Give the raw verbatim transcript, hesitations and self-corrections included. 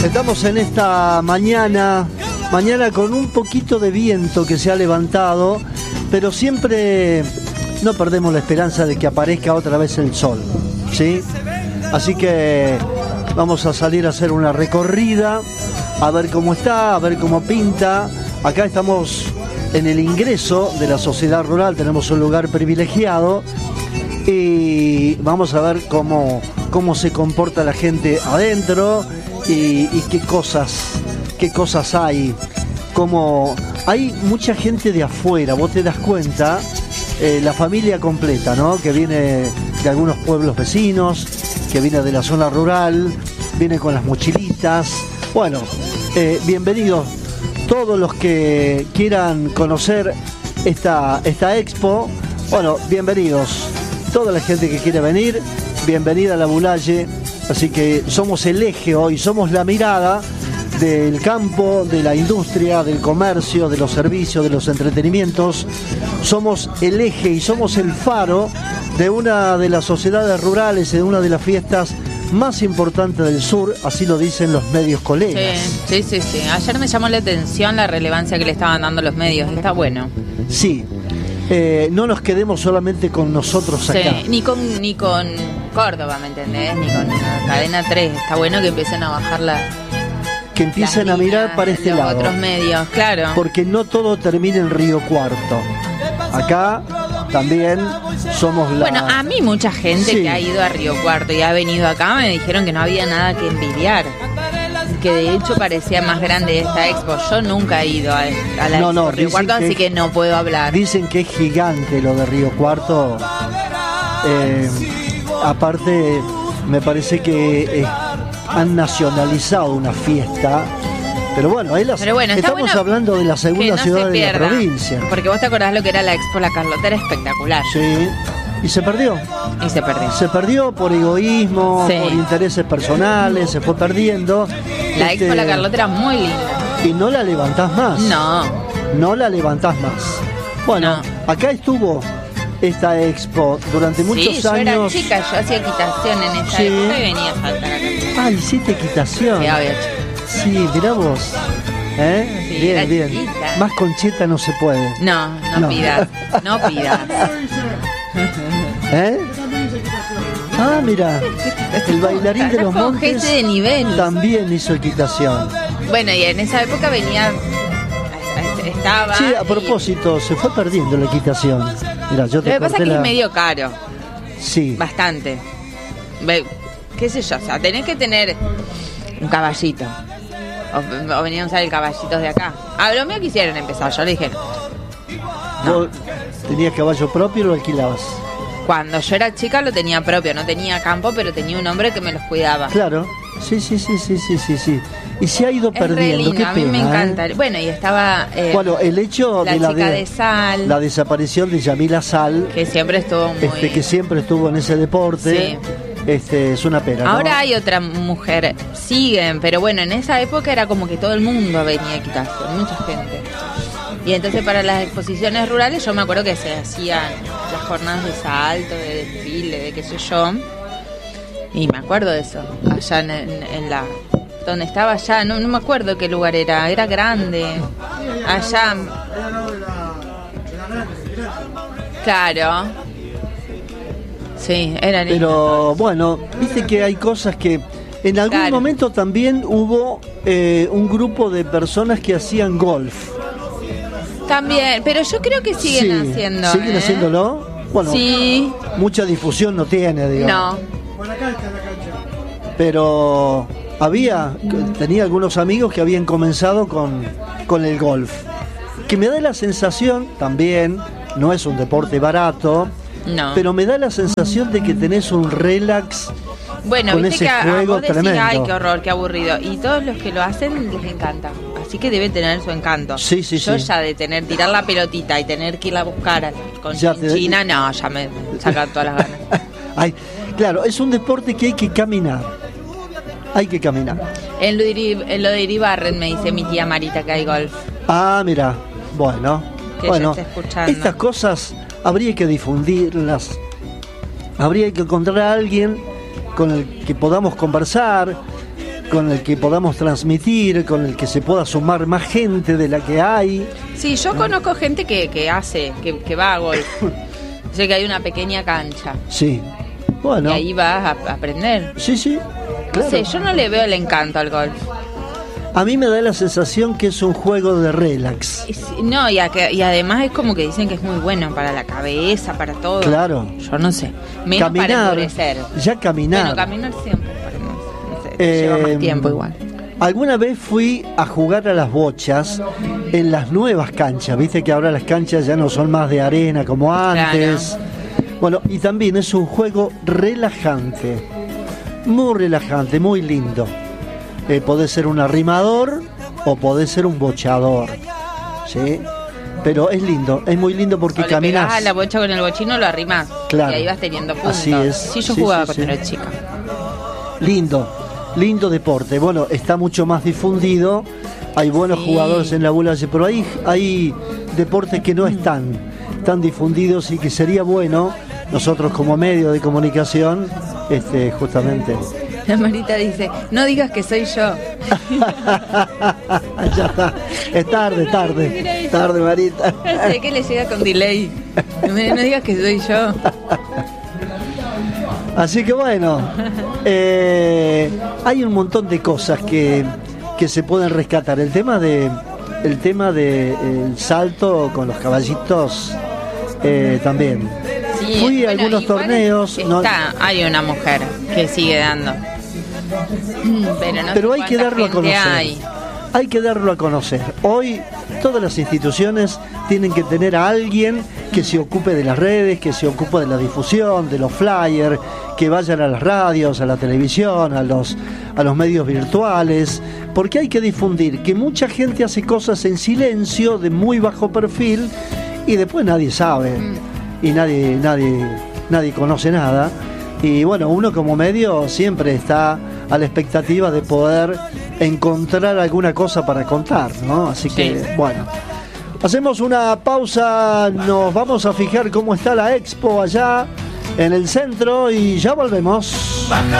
Estamos en esta mañana, mañana con un poquito de viento que se ha levantado, pero siempre no perdemos la esperanza de que aparezca otra vez el sol, ¿sí? Así que vamos a salir a hacer una recorrida, a ver cómo está, a ver cómo pinta. Acá estamos en el ingreso de la sociedad rural, tenemos un lugar privilegiado y vamos a ver cómo, cómo se comporta la gente adentro y, y qué cosas, qué cosas hay. Como hay mucha gente de afuera, vos te das cuenta, eh, la familia completa, ¿no? Que viene de algunos pueblos vecinos, que viene de la zona rural, viene con las mochilitas. Bueno, eh, bienvenidos todos los que quieran conocer esta, esta expo. Bueno, bienvenidos. Toda la gente que quiere venir, bienvenida a la Bulaye. Así que somos el eje hoy, somos la mirada del campo, de la industria, del comercio, de los servicios, de los entretenimientos. Somos el eje y somos el faro de una de las sociedades rurales, de una de las fiestas más importantes del sur, así lo dicen los medios colegas. Sí, sí, sí, sí. Ayer me llamó la atención la relevancia que le estaban dando los medios. Está bueno. Sí. Eh, no nos quedemos solamente con nosotros acá. Sí, ni con ni con Córdoba, ¿me entendés? Ni con la cadena tres. Está bueno que empiecen a bajar la... Que empiecen a mirar para este los lado. Otros medios, claro. Porque no todo termina en Río Cuarto. Acá también somos la... Bueno, a mí mucha gente sí. que ha ido a Río Cuarto y ha venido acá me dijeron que no había nada que envidiar. Que de hecho parecía más grande esta expo. Yo nunca he ido a, a la no, expo no, Río Cuarto, que, así que no puedo hablar. Dicen que es gigante lo de Río Cuarto. Eh, aparte, me parece que eh, han nacionalizado una fiesta. Pero bueno, las, Pero bueno estamos bueno hablando de la segunda no ciudad de la provincia. Porque vos te acordás lo que era la expo La Carlota, era espectacular. Sí. Y se perdió. Y se perdió. Se perdió por egoísmo, sí. por intereses personales, se fue perdiendo. La este, expo La Carlota era muy linda. Y no la levantás más. No. No la levantás más. Bueno, no. Acá estuvo esta expo durante muchos sí, yo años. Yo era chica, yo hacía equitación en esa sí. época y venía a saltar acá. Ah, hiciste equitación. Sí, obvio. Sí, mirá vos. ¿Eh? Sí, bien, bien. Chiquita. Más concheta no se puede. No, no, no. pidas. No pidas. ¿Eh? Ah, mira, el bailarín de los Montes de nivel. también hizo equitación. Bueno, y en esa época venía, estaba... Sí, a propósito, y... se fue perdiendo la equitación. Mirá, yo te Lo que pasa es que la... es medio caro. Sí. Bastante. ¿Qué sé yo? O sea, tenés que tener un caballito. O, o venían a usar el caballitos de acá. A lo mío quisieron empezar, yo le dije no. ¿Vos tenías caballo propio o lo alquilabas? Cuando yo era chica lo tenía propio, no tenía campo, pero tenía un hombre que me los cuidaba. Claro, sí, sí, sí, sí, sí, sí, sí. Y se ha ido es perdiendo, qué a pena. mí me encanta. ¿eh? Bueno, y estaba eh, bueno, el hecho la de la chica de, de Sal, la desaparición de Yamila Sal, que siempre estuvo muy... este, que siempre estuvo en ese deporte. Sí. Este, es una pena, ¿no? Ahora hay otra mujer, siguen, pero bueno, en esa época era como que todo el mundo venía a equitación, mucha gente. Y entonces para las exposiciones rurales yo me acuerdo que se hacían las jornadas de salto, de desfile, de qué sé yo. Y me acuerdo de eso, allá en, en, en la... donde estaba allá, no, no me acuerdo qué lugar era, era grande. Allá... Claro. Sí, era lindo. Pero bueno, viste que hay cosas que... En algún claro. momento también hubo eh, un grupo de personas que hacían golf. También, pero yo creo que siguen sí, haciendo. ¿Siguen ¿eh? haciéndolo? Bueno, sí. Mucha difusión no tiene, digamos. No. Pero había, tenía algunos amigos que habían comenzado con, con el golf. Que me da la sensación, también, no es un deporte barato, no. pero me da la sensación de que tenés un relax. Bueno, con viste ese que a, juego a vos decís, tremendo. Ay, qué horror, qué aburrido. Y todos los que lo hacen les encanta. Así que debe tener su encanto. Sí, sí, Yo sí. ya de tener, tirar la pelotita y tener que ir a buscar con ya China, te... no, ya me sacan todas las ganas. Ay, claro, es un deporte que hay que caminar. Hay que caminar. En lo de, Iri, en lo de Iribarren me dice mi tía Marita que hay golf. Ah, mira, bueno. Que bueno, ella está escuchando. Estas cosas habría que difundirlas. Habría que encontrar a alguien con el que podamos conversar. con el que podamos transmitir, con el que se pueda sumar más gente de la que hay. Sí, yo conozco gente que, que hace, que, que va a golf. Sé que hay una pequeña cancha. Sí, bueno. Y ahí vas a, a aprender. Sí, sí, claro. No sé, yo no le veo el encanto al golf. A mí me da la sensación que es un juego de relax. Es- no, y, a que- y además es como que dicen que es muy bueno para la cabeza, para todo. Claro. Yo no sé. Menos para Caminar, endurecer. ya caminar. Bueno, caminar siempre, pero no, no sé, Eh, lleva más tiempo igual. Alguna vez fui a jugar a las bochas en las nuevas canchas. Viste que ahora las canchas ya no son más de arena como antes. Bueno, y también es un juego relajante. Muy relajante, muy lindo. Eh, podés ser un arrimador o podés ser un bochador. ¿Sí? Pero es lindo, es muy lindo porque O le caminás. pegás a la bocha con el bochino, lo arrimás. Claro. Y ahí vas teniendo puntos. Así es. Sí, yo Sí, jugaba sí, cuando sí. era chica. Lindo, lindo deporte. Bueno, está mucho más difundido. Hay buenos Sí. jugadores en la bola, pero hay, hay deportes que no están tan difundidos y que sería bueno nosotros como medio de comunicación, este, justamente. La Marita dice, no digas que soy yo. Ya está, es tarde, tarde, tarde, Marita. Sé que le llega con delay. No no digas que soy yo. Así que bueno, eh, hay un montón de cosas que, que se pueden rescatar. El tema de el tema de el salto con los caballitos eh, también. Sí, Fui a bueno, algunos igual torneos. Está, no- hay una mujer que sigue dando. Mm, Pero, no pero sé hay que cuánta darlo a gente conocer. hay. Hay que darlo a conocer. Hoy todas las instituciones tienen que tener a alguien que se ocupe de las redes, que se ocupe de la difusión, de los flyers, que vayan a las radios, a la televisión, a los, a los medios virtuales, porque hay que difundir que mucha gente hace cosas en silencio, de muy bajo perfil, y después nadie sabe, y nadie, nadie, nadie conoce nada. Y bueno, uno como medio siempre está a la expectativa de poder encontrar alguna cosa para contar, ¿no? Así que, Sí. bueno. Hacemos una pausa, nos vamos a fijar cómo está la expo allá en el centro y ya volvemos.